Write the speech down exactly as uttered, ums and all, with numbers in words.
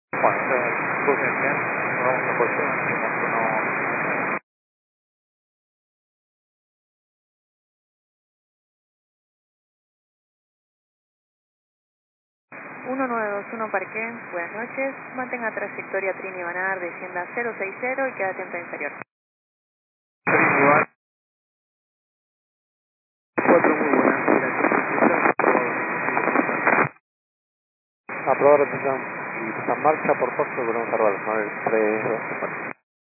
Bueno, entonces, escuchen bien, vamos a posición, hacemos uno... uno nueve dos uno Parque, buenas noches. Mantenga trayectoria Trini Banar, descienda cero seis cero y queda atento a inferior. Igual, cuatro muy buenas, gracias. Aprobar la atención y está en marcha por paso, volvemos a robar, nueve tres dos.